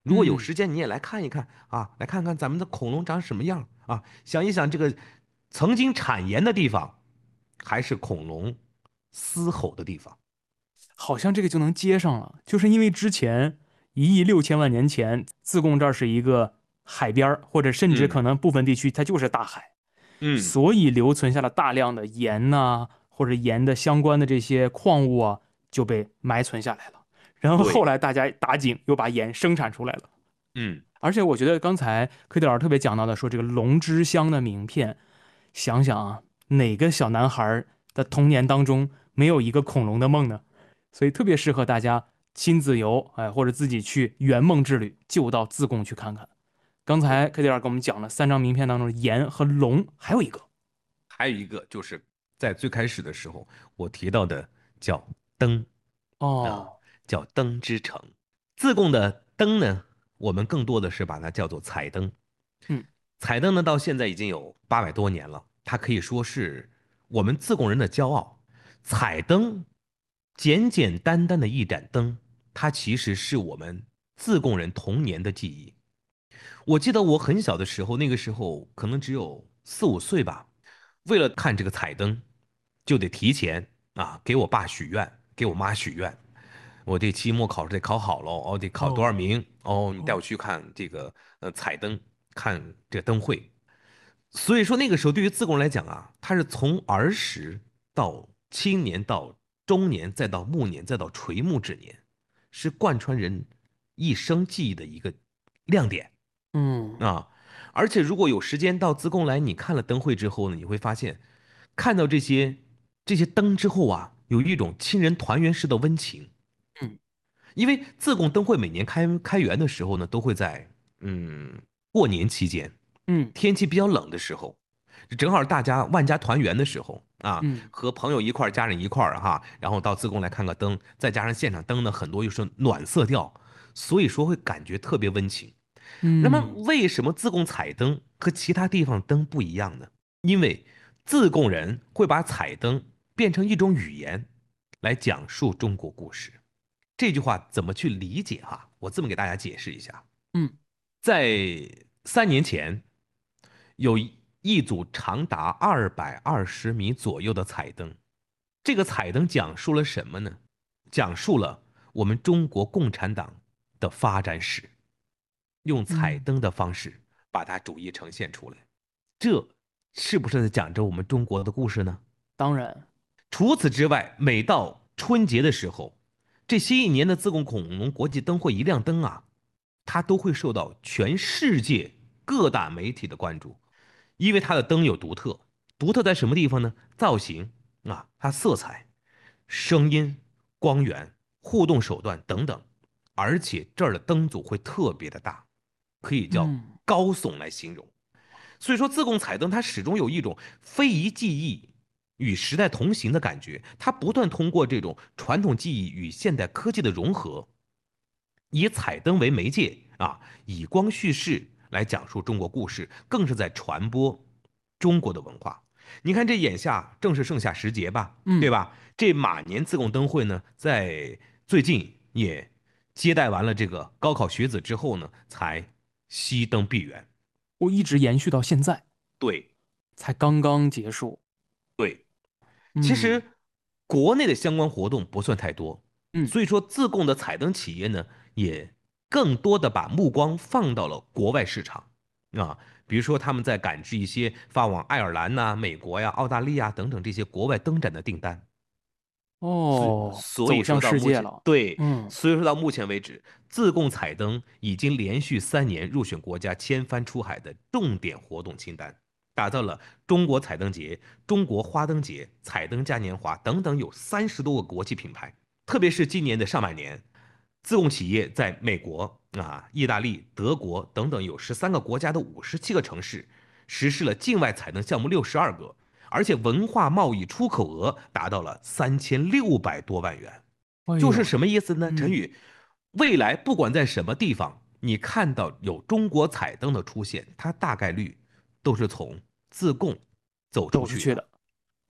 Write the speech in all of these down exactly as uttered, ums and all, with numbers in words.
如果有嗯， 时间，你也来看一看啊，来看看咱们的恐龙长什么样啊，想一想这个曾经产盐的地方，还是恐龙嘶吼的地方。 好像这个就能接上了，就是因为之前一亿六千万年前，自贡这儿是一个海边儿，或者甚至可嗯能部分地区它就是大海， 嗯， 所以留存下了大量的盐呐、或者盐的相关的这些矿物啊，就被埋存下来了。然后后对， 来大家打井又把盐生产出来了。 嗯而且我觉得刚才科迪老师特别讲到的，说这个龙之乡的名片，想想啊，哪个小男孩的童年当中没有一个恐龙的梦呢？所以特别适合大家亲子游，哎，或者自己去圆梦之旅，就到自贡去看看。刚才对， 科迪老师给我们讲了三张名片当中的盐和龙，还有一个， 还有一个就是在最开始的时候我提到的叫灯啊， 哦， 叫灯之城。自贡的灯呢，我们更多的是把它叫做彩灯。 嗯彩灯呢，到现在已经有八百多年了，它可以说是我们自贡人的骄傲。彩灯，简简单单的一盏灯，它其实是我们自贡人童年的记忆。我记得我很小的时候，那个时候可能只有四五岁吧，为了看这个彩灯，就得提前啊给我爸许愿，给我妈许愿。我这期末考试得考好喽，哦，得考多少哦名？哦，你带我哦， 去看这个呃彩灯，看这个灯会。所以说那个时候对于自贡人来讲啊，他是从儿时到青年到中年，再到暮年，再到垂暮之年，是贯穿人一生记忆的一个亮点。 嗯啊，而且如果有时间到自贡来，你看了灯会之后呢，你会发现，看到这些这些灯之后啊，有一种亲人团圆式的温情。 嗯因为自贡灯会每年开开园的时候呢，都会在嗯过年期间， 嗯天气比较冷的时候，正好大家万家团圆的时候啊， 嗯和朋友一块儿、家人一块儿哈，然后到自贡来看个灯，再加上现场灯呢，很多又是暖色调，所以说会感觉特别温情。那么嗯为什么自贡彩灯和其他地方灯不一样呢？因为自贡人会把彩灯变成一种语言来讲述中国故事。这句话怎么去理解哈？我这么给大家解释一下。 嗯在三年前，有一一组长达二百二十米左右的彩灯。这个彩灯讲述了什么呢？讲述了我们中国共产党的发展史，用彩嗯， 灯的方式把它逐一呈现出来。这是不是在讲着我们中国的故事呢？ 当然， 除此之外，每到春节的时候，这新一年的自贡恐龙国际灯会一亮灯啊，它都会受到全世界各大媒体的关注，因为它的灯有独特，独特在什么地方呢？造型啊，它色彩、声音、光源、互动手段等等，而且这儿的灯组会特别的大，可以叫嗯高耸来形容。所以说，自贡彩灯它始终有一种非遗技艺与时代同行的感觉，它不断通过这种传统技艺与现代科技的融合，以彩灯为媒介啊，以光叙事来讲述中国故事，更是在传播中国的文化。你看，这眼下正是盛夏时节吧，对嗯， 吧？这马年自贡灯会呢，在最近也接待完了这个高考学子之后呢，才熄灯闭园。 我一直延续到现在， 对才刚刚结束。 对，其嗯实国内的相关活动不算太多， 嗯， 所以说自贡的彩灯企业呢，也更多的把目光放到了国外市场啊，比如说他们在赶制一些发往爱尔兰呐、美国呀、澳大利亚等等这些国外灯展的订单。所以哦， 所以说走向到目前， 世界了。 对， 嗯， 所以说到目前为止，自贡彩灯已经连续三年入选国家千帆出海的重点活动清单，打造了中国彩灯节、中国花灯节、彩灯嘉年华等等有三十多个国际品牌。特别是今年的上半年，自贡企业在美国啊、意大利、德国等等有十三个国家的五十七个城市实施了境外彩灯项目六十二个，而且文化贸易出口额达到了三千六百多万元。就是哎呦， 什么意思呢？陈嗯， 宇，未来不管在什么地方，你看到有中国彩灯的出现，它大概率都是从自贡走出去的。 走出去的。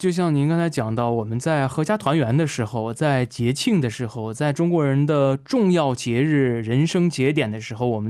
就像您刚才讲到，我们在合家团圆的时候，在节庆的时候，在中国人的重要节日、人生节点的时候，我们